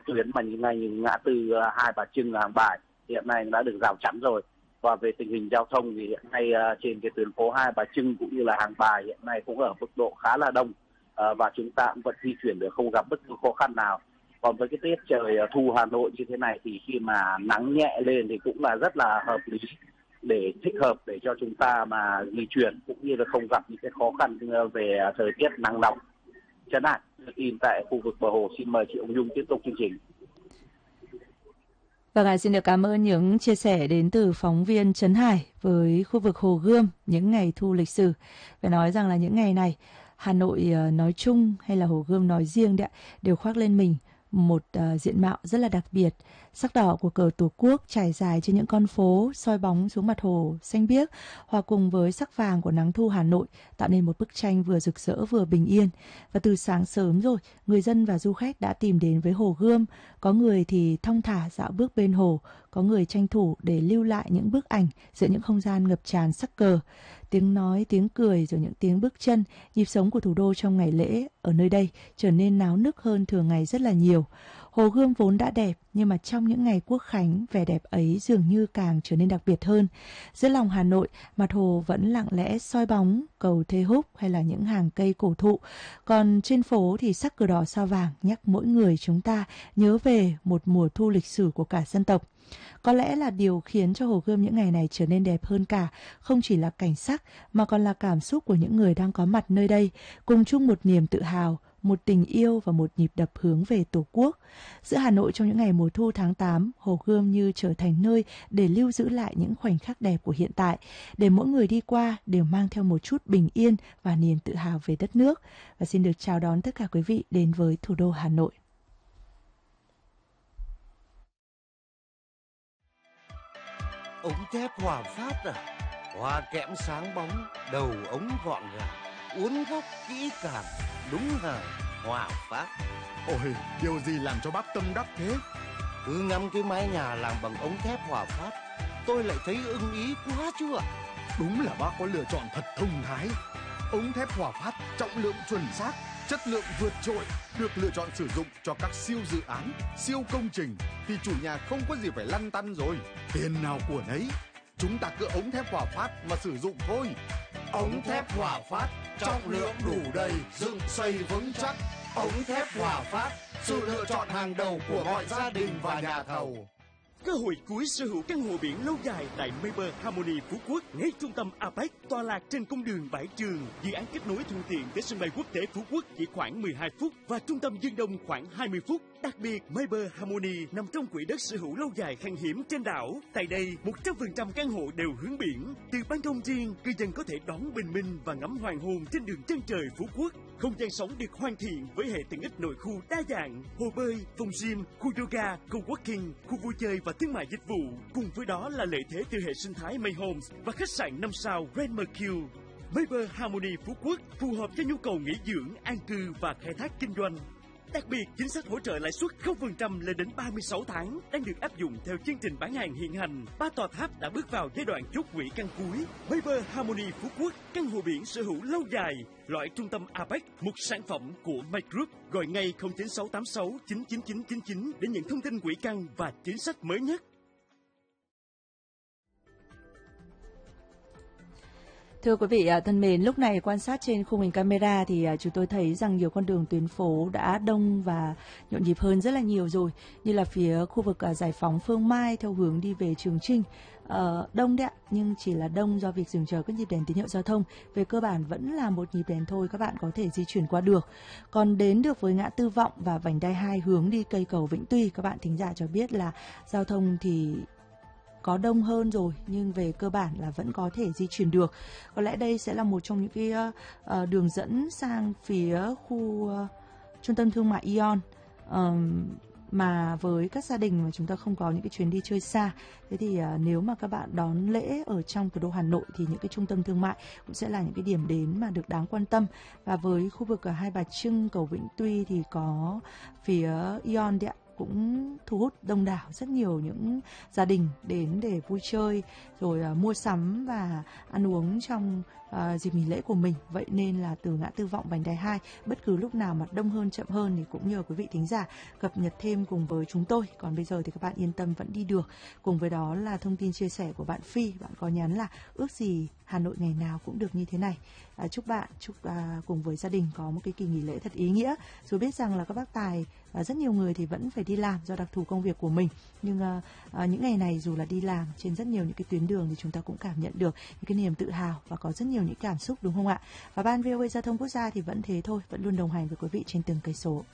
tuyến mà như ngay như ngã tư Hai Bà Trưng, Hàng Bài hiện nay đã được rào chắn rồi. Và về tình hình giao thông thì hiện nay trên cái tuyến phố Hai Bà Trưng cũng như là Hàng Bài hiện nay cũng ở mức độ khá là đông, và chúng ta cũng vẫn di chuyển được không gặp bất cứ khó khăn nào. Còn với cái tiết trời thu Hà Nội như thế này thì khi mà nắng nhẹ lên thì cũng là rất là hợp lý để thích hợp để cho chúng ta mà di chuyển cũng như là không gặp những cái khó khăn về thời tiết nắng nóng. Trấn Hải, tin tại khu vực bờ hồ. Xin mời chị Ông Nhung tiếp tục chương trình. Vâng, xin được cảm ơn những chia sẻ đến từ phóng viên Trấn Hải với khu vực Hồ Gươm những ngày thu lịch sử. Phải nói rằng là những ngày này, Hà Nội nói chung hay là Hồ Gươm nói riêng đấy, đều khoác lên mình một diện mạo rất là đặc biệt. Sắc đỏ của cờ Tổ quốc trải dài trên những con phố, soi bóng xuống mặt hồ xanh biếc, hòa cùng với sắc vàng của nắng thu Hà Nội, tạo nên một bức tranh vừa rực rỡ vừa bình yên. Và từ sáng sớm rồi, người dân và du khách đã tìm đến với Hồ Gươm. Có người thì thong thả dạo bước bên hồ, có người tranh thủ để lưu lại những bức ảnh giữa những không gian ngập tràn sắc cờ. Tiếng nói, tiếng cười rồi những tiếng bước chân, nhịp sống của thủ đô trong ngày lễ ở nơi đây trở nên náo nức hơn thường ngày rất là nhiều. Hồ Gươm vốn đã đẹp, nhưng mà trong những ngày Quốc khánh, vẻ đẹp ấy dường như càng trở nên đặc biệt hơn. Giữa lòng Hà Nội, mặt hồ vẫn lặng lẽ soi bóng cầu Thê Húc hay là những hàng cây cổ thụ. Còn trên phố thì sắc cờ đỏ sao vàng nhắc mỗi người chúng ta nhớ về một mùa thu lịch sử của cả dân tộc. Có lẽ là điều khiến cho Hồ Gươm những ngày này trở nên đẹp hơn cả, không chỉ là cảnh sắc mà còn là cảm xúc của những người đang có mặt nơi đây, cùng chung một niềm tự hào, một tình yêu và một nhịp đập hướng về Tổ quốc. Giữa Hà Nội trong những ngày mùa thu tháng 8, Hồ Gươm như trở thành nơi để lưu giữ lại những khoảnh khắc đẹp của hiện tại, để mỗi người đi qua đều mang theo một chút bình yên và niềm tự hào về đất nước. Và xin được chào đón tất cả quý vị đến với thủ đô Hà Nội. Ống thép Hòa Phát à? Hoa kẽm sáng bóng, đầu ống gọn gàng, uốn gốc kỹ càng, đúng hàng Hòa Phát. Ôi, điều gì làm cho bác tâm đắc thế? Cứ ngắm cái mái nhà làm bằng ống thép Hòa Phát, tôi lại thấy ưng ý quá chứ ạ. Đúng là bác có lựa chọn thật thông thái. Ống thép Hòa Phát trọng lượng chuẩn xác, chất lượng vượt trội, được lựa chọn sử dụng cho các siêu dự án, siêu công trình thì chủ nhà không có gì phải lăn tăn rồi. Tiền nào của nấy, chúng ta cứ ống thép Hòa Phát mà sử dụng thôi. Ống thép Hòa Phát, trọng lượng đủ đầy, dựng xây vững chắc. Ống thép Hòa Phát, sự lựa chọn hàng đầu của mọi gia đình và nhà thầu. Cơ hội cuối sở hữu căn hộ biển lâu dài tại Mayber Harmony Phú Quốc, ngay trung tâm APEC, tọa lạc trên cung đường Bãi Trường. Dự án kết nối thuận tiện tới sân bay quốc tế Phú Quốc chỉ khoảng 12 phút và trung tâm Dương Đông khoảng 20 phút. Đặc biệt, Mayber Harmony nằm trong quỹ đất sở hữu lâu dài khan hiếm trên đảo. Tại đây, 100% căn hộ đều hướng biển. Từ ban công riêng, cư dân có thể đón bình minh và ngắm hoàng hôn trên đường chân trời Phú Quốc. Không gian sống được hoàn thiện với hệ tiện ích nội khu đa dạng, hồ bơi, phòng gym, khu yoga, co-working, khu vui chơi và thương mại dịch vụ. Cùng với đó là lợi thế từ hệ sinh thái Mayhomes và khách sạn 5 sao Grand Mercure. Mayber Harmony Phú Quốc phù hợp cho nhu cầu nghỉ dưỡng, an cư và khai thác kinh doanh. Đặc biệt, chính sách hỗ trợ lãi suất 0% lên đến 36 tháng đang được áp dụng theo chương trình bán hàng hiện hành. 3 tòa tháp đã bước vào giai đoạn chốt quỹ căn cuối. Mayber Harmony Phú Quốc, căn hộ biển sở hữu lâu dài, loại trung tâm APEC, một sản phẩm của Mike Group. Gọi ngay 09686 99999 để nhận thông tin quỹ căn và chính sách mới nhất. Thưa quý vị thân mến, lúc này quan sát trên khung hình camera thì chúng tôi thấy rằng nhiều con đường tuyến phố đã đông và nhộn nhịp hơn rất là nhiều rồi. Như là phía khu vực Giải Phóng Phương Mai theo hướng đi về Trường Chinh. Đông đấy ạ, nhưng chỉ là đông do việc dừng chờ các nhịp đèn tín hiệu giao thông. Về cơ bản vẫn là một nhịp đèn thôi, các bạn có thể di chuyển qua được. Còn đến được với ngã tư Vọng và vành đai 2 hướng đi cây cầu Vĩnh Tuy, các bạn thính giả cho biết là giao thông thì có đông hơn rồi, nhưng về cơ bản là vẫn có thể di chuyển được. Có lẽ đây sẽ là một trong những cái đường dẫn sang phía khu trung tâm thương mại Ion, mà với các gia đình mà chúng ta không có những cái chuyến đi chơi xa, thế thì nếu mà các bạn đón lễ ở trong thủ đô Hà Nội thì những cái trung tâm thương mại cũng sẽ là những cái điểm đến mà được đáng quan tâm. Và với khu vực Hai Bà Trưng, cầu Vĩnh Tuy thì có phía Ion đấy ạ, cũng thu hút đông đảo rất nhiều những gia đình đến để vui chơi rồi mua sắm và ăn uống trong dịp nghỉ lễ của mình. Vậy nên là từ ngã tư Vọng Vành Đai 2, bất cứ lúc nào mà đông hơn chậm hơn thì cũng nhờ quý vị thính giả cập nhật thêm cùng với chúng tôi. Còn bây giờ thì các bạn yên tâm vẫn đi được. Cùng với đó là thông tin chia sẻ của bạn Phi, bạn có nhắn là ước gì Hà Nội ngày nào cũng được như thế này. Chúc bạn cùng với gia đình có một cái kỳ nghỉ lễ thật ý nghĩa. Dù biết rằng là các bác tài rất nhiều người thì vẫn phải đi làm do đặc thù công việc của mình, nhưng những ngày này dù là đi làm trên rất nhiều những cái tuyến đường thì chúng ta cũng cảm nhận được những cái niềm tự hào và có rất nhiều những cảm xúc, đúng không ạ? Và Ban VOA Giao thông Quốc gia thì vẫn thế thôi, vẫn luôn đồng hành với quý vị trên từng cây số.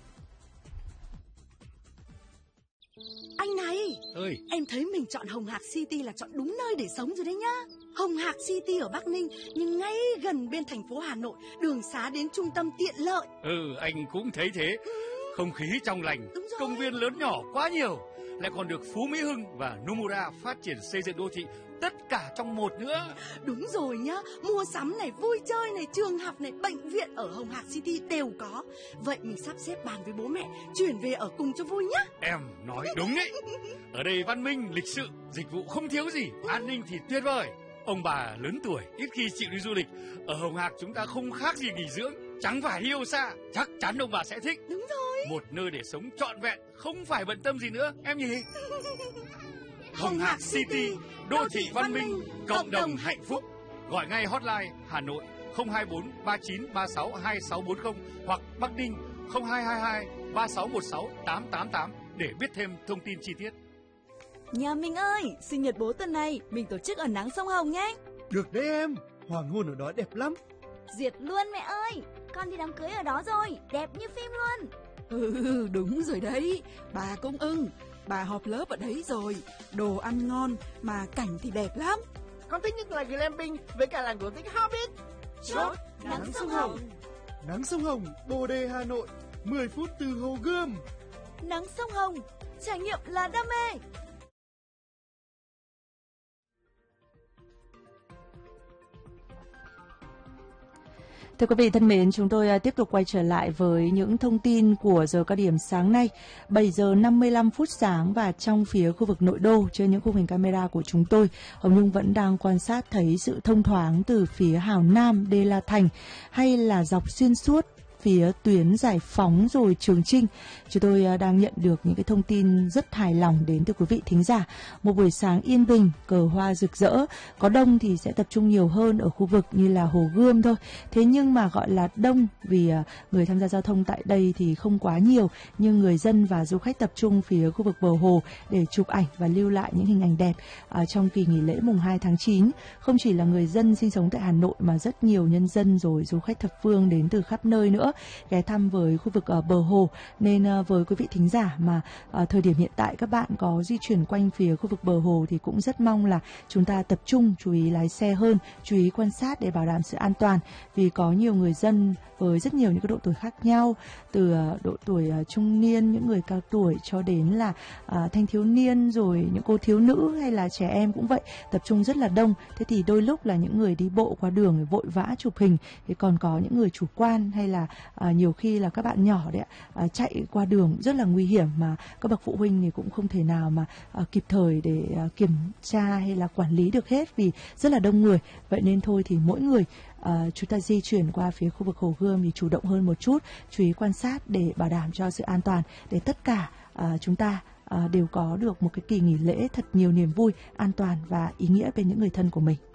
Anh này, em thấy mình chọn Hồng Hạc City là chọn đúng nơi để sống rồi đấy nhá. Hồng Hạc City ở Bắc Ninh nhưng ngay gần bên thành phố Hà Nội, đường xá đến trung tâm tiện lợi. Anh cũng thấy thế. Không khí trong lành, công viên lớn nhỏ quá nhiều, lại còn được Phú Mỹ Hưng và Nomura phát triển xây dựng đô thị tất cả trong một nữa. Đúng rồi nhá, mua sắm này, vui chơi này, trường học này, bệnh viện ở Hồng Hạc City đều có. Vậy mình sắp xếp bàn với bố mẹ chuyển về ở cùng cho vui nhá. Em nói đúng đấy. Ở đây văn minh, lịch sự, dịch vụ không thiếu gì, an ninh thì tuyệt vời. Ông bà lớn tuổi ít khi chịu đi du lịch, ở Hồng Hạc chúng ta không khác gì nghỉ dưỡng, chẳng phải yêu xa. Chắc chắn ông bà sẽ thích. Đúng rồi. Một nơi để sống trọn vẹn, không phải bận tâm gì nữa, em nhỉ? Hồng Hạc City, đô thị văn minh, cộng đồng hạnh phúc. Gọi ngay hotline Hà Nội 024 39 36 2640 hoặc Bắc Ninh 0222 3616 888 để biết thêm thông tin chi tiết. Nhà mình ơi, sinh nhật bố tuần này mình tổ chức ở nắng sông Hồng nhé. Được đấy em, hoàng hôn ở đó đẹp lắm. Diệt luôn mẹ ơi, con đi đám cưới ở đó rồi, đẹp như phim luôn. Đúng rồi đấy, bà cũng ưng. Bà họp lớp ở đấy rồi, đồ ăn ngon mà cảnh thì đẹp lắm. Con thích nhất là glamping với cả làng gốm thích Hobbit. Chốt nắng sông Hồng. Nắng sông Hồng, Bồ Đề, Hà Nội, 10 phút từ Hồ Gươm. Nắng sông Hồng, trải nghiệm là đam mê. Thưa quý vị thân mến, chúng tôi tiếp tục quay trở lại với những thông tin của giờ cao điểm sáng nay, 7 giờ 55 phút sáng, và trong phía khu vực nội đô trên những khung hình camera của chúng tôi, Hồng Nhung vẫn đang quan sát thấy sự thông thoáng từ phía Hào Nam, Đê La Thành hay là dọc xuyên suốt phía tuyến Giải Phóng rồi Trường Chinh. Chúng tôi đang nhận được những cái thông tin rất hài lòng đến từ quý vị thính giả. Một buổi sáng yên bình, cờ hoa rực rỡ, có đông thì sẽ tập trung nhiều hơn ở khu vực như là Hồ Gươm thôi. Thế nhưng mà gọi là đông vì người tham gia giao thông tại đây thì không quá nhiều, nhưng người dân và du khách tập trung phía khu vực bờ hồ để chụp ảnh và lưu lại những hình ảnh đẹp trong kỳ nghỉ lễ mùng 2 tháng 9. Không chỉ là người dân sinh sống tại Hà Nội mà rất nhiều nhân dân rồi du khách thập phương đến từ khắp nơi nữa ghé thăm với khu vực bờ hồ. Nên với quý vị thính giả mà thời điểm hiện tại các bạn có di chuyển quanh phía khu vực bờ hồ thì cũng rất mong là chúng ta tập trung chú ý lái xe hơn, chú ý quan sát để bảo đảm sự an toàn, vì có nhiều người dân với rất nhiều những cái độ tuổi khác nhau, từ độ tuổi trung niên, những người cao tuổi cho đến là thanh thiếu niên, rồi những cô thiếu nữ hay là trẻ em cũng vậy, tập trung rất là đông. Thế thì đôi lúc là những người đi bộ qua đường vội vã chụp hình, thì còn có những người chủ quan hay là nhiều khi là các bạn nhỏ đấy chạy qua đường rất là nguy hiểm, mà các bậc phụ huynh thì cũng không thể nào mà kịp thời để kiểm tra hay là quản lý được hết vì rất là đông người. Vậy nên thôi thì mỗi người chúng ta di chuyển qua phía khu vực Hồ Gươm thì chủ động hơn một chút, chú ý quan sát để bảo đảm cho sự an toàn, để tất cả chúng ta đều có được một cái kỳ nghỉ lễ thật nhiều niềm vui, an toàn và ý nghĩa bên những người thân của mình.